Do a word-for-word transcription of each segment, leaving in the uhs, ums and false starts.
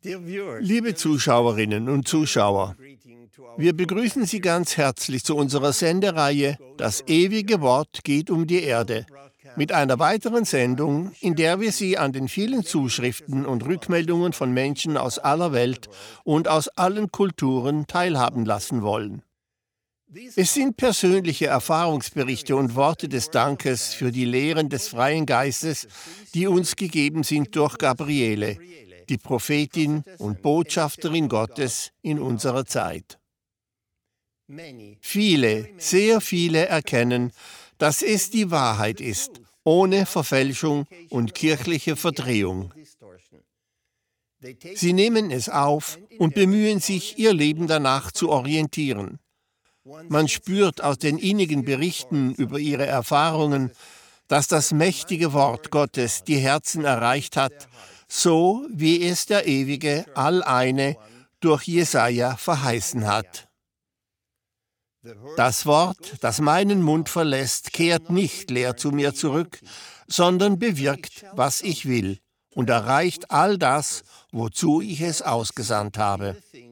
Liebe Zuschauerinnen und Zuschauer, wir begrüßen Sie ganz herzlich zu unserer Sendereihe Das ewige Wort geht um die Erde, mit einer weiteren Sendung, in der wir Sie an den vielen Zuschriften und Rückmeldungen von Menschen aus aller Welt und aus allen Kulturen teilhaben lassen wollen. Es sind persönliche Erfahrungsberichte und Worte des Dankes für die Lehren des freien Geistes, die uns gegeben sind durch Gabriele, die Prophetin und Botschafterin Gottes in unserer Zeit. Viele, sehr viele erkennen, dass es die Wahrheit ist, ohne Verfälschung und kirchliche Verdrehung. Sie nehmen es auf und bemühen sich, ihr Leben danach zu orientieren. Man spürt aus den innigen Berichten über ihre Erfahrungen, dass das mächtige Wort Gottes die Herzen erreicht hat, so wie es der ewige Alleine durch Jesaja verheißen hat. Das Wort, das meinen Mund verlässt, kehrt nicht leer zu mir zurück, sondern bewirkt, was ich will, und erreicht all das, wozu ich es ausgesandt habe.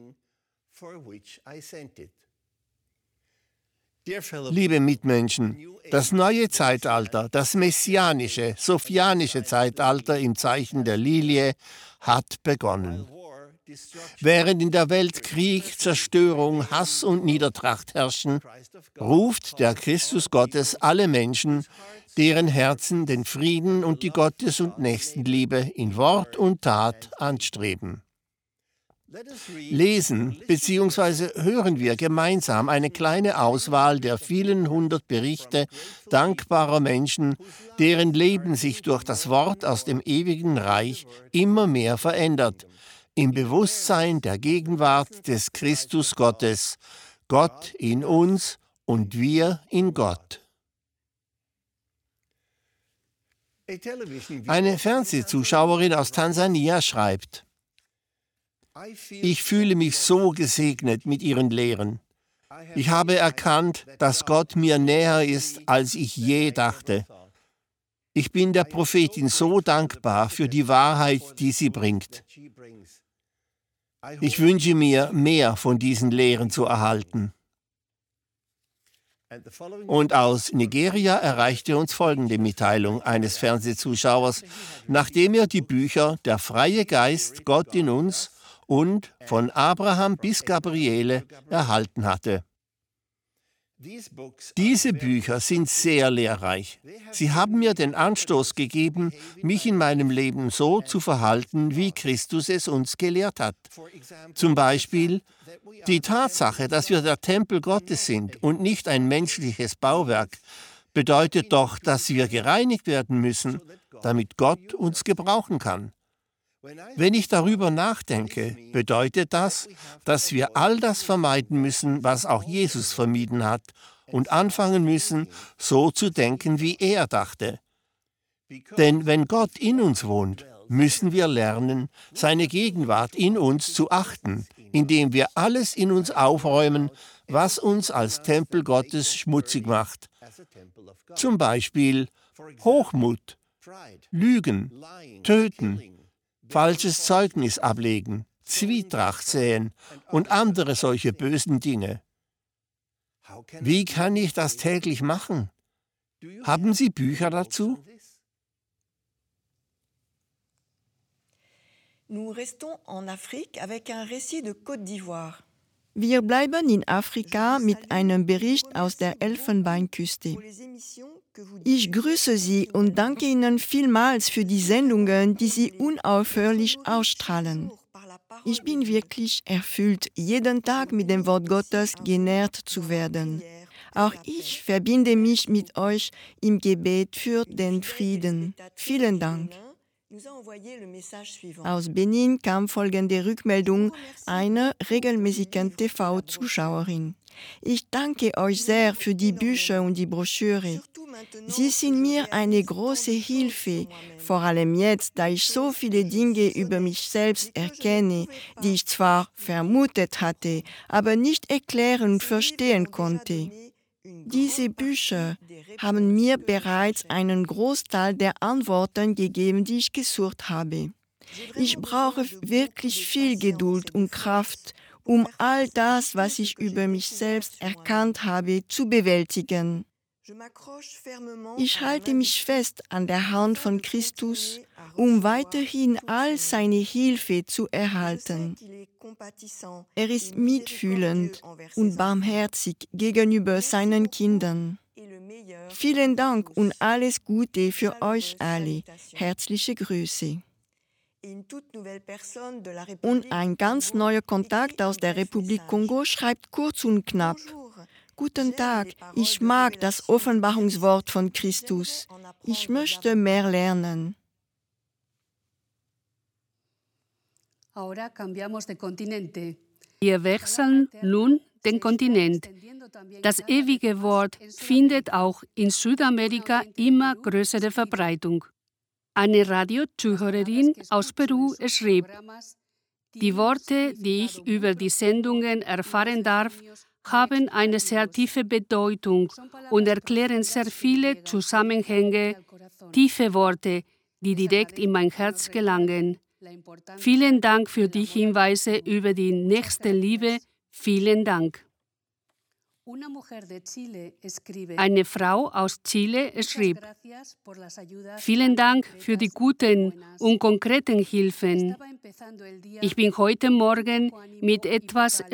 Liebe Mitmenschen, das neue Zeitalter, das messianische, sophianische Zeitalter im Zeichen der Lilie hat begonnen. Während in der Welt Krieg, Zerstörung, Hass und Niedertracht herrschen, ruft der Christus Gottes alle Menschen, deren Herzen den Frieden und die Gottes- und Nächstenliebe in Wort und Tat anstreben. Lesen bzw. hören wir gemeinsam eine kleine Auswahl der vielen hundert Berichte dankbarer Menschen, deren Leben sich durch das Wort aus dem ewigen Reich immer mehr verändert, im Bewusstsein der Gegenwart des Christus Gottes, Gott in uns und wir in Gott. Eine Fernsehzuschauerin aus Tansania schreibt: Ich fühle mich so gesegnet mit Ihren Lehren. Ich habe erkannt, dass Gott mir näher ist, als ich je dachte. Ich bin der Prophetin so dankbar für die Wahrheit, die sie bringt. Ich wünsche mir, mehr von diesen Lehren zu erhalten. Und aus Nigeria erreichte uns folgende Mitteilung eines Fernsehzuschauers, nachdem er die Bücher Der freie Geist, Gott in uns und Von Abraham bis Gabriele erhalten hatte. Diese Bücher sind sehr lehrreich. Sie haben mir den Anstoß gegeben, mich in meinem Leben so zu verhalten, wie Christus es uns gelehrt hat. Zum Beispiel die Tatsache, dass wir der Tempel Gottes sind und nicht ein menschliches Bauwerk, bedeutet doch, dass wir gereinigt werden müssen, damit Gott uns gebrauchen kann. Wenn ich darüber nachdenke, bedeutet das, dass wir all das vermeiden müssen, was auch Jesus vermieden hat, und anfangen müssen, so zu denken, wie er dachte. Denn wenn Gott in uns wohnt, müssen wir lernen, seine Gegenwart in uns zu achten, indem wir alles in uns aufräumen, was uns als Tempel Gottes schmutzig macht. Zum Beispiel Hochmut, Lügen, Töten, falsches Zeugnis ablegen, Zwietracht säen und andere solche bösen Dinge. Wie kann ich das täglich machen? Haben Sie Bücher dazu? Nous restons en Afrique avec un récit de Côte d'Ivoire. Wir bleiben in Afrika mit einem Bericht aus der Elfenbeinküste. Ich grüße Sie und danke Ihnen vielmals für die Sendungen, die Sie unaufhörlich ausstrahlen. Ich bin wirklich erfüllt, jeden Tag mit dem Wort Gottes genährt zu werden. Auch ich verbinde mich mit euch im Gebet für den Frieden. Vielen Dank. Aus Benin kam folgende Rückmeldung einer regelmäßigen T V-Zuschauerin. Ich danke euch sehr für die Bücher und die Broschüre. Sie sind mir eine große Hilfe, vor allem jetzt, da ich so viele Dinge über mich selbst erkenne, die ich zwar vermutet hatte, aber nicht erklären und verstehen konnte. Diese Bücher haben mir bereits einen Großteil der Antworten gegeben, die ich gesucht habe. Ich brauche wirklich viel Geduld und Kraft, um all das, was ich über mich selbst erkannt habe, zu bewältigen. Ich halte mich fest an der Hand von Christus, um weiterhin all seine Hilfe zu erhalten. Er ist mitfühlend und barmherzig gegenüber seinen Kindern. Vielen Dank und alles Gute für euch alle. Herzliche Grüße. Und ein ganz neuer Kontakt aus der Republik Kongo schreibt kurz und knapp: Guten Tag, ich mag das Offenbarungswort von Christus. Ich möchte mehr lernen. Wir wechseln nun den Kontinent. Das ewige Wort findet auch in Südamerika immer größere Verbreitung. Eine Radiozuhörerin aus Peru schrieb: Die Worte, die ich über die Sendungen erfahren darf, haben eine sehr tiefe Bedeutung und erklären sehr viele Zusammenhänge, tiefe Worte, die direkt in mein Herz gelangen. Vielen Dank für die Hinweise über die Nächstenliebe. Vielen Dank. Eine Frau aus Chile schrieb: Vielen Dank für die guten und konkreten Hilfen. Ich bin heute Morgen mit etwas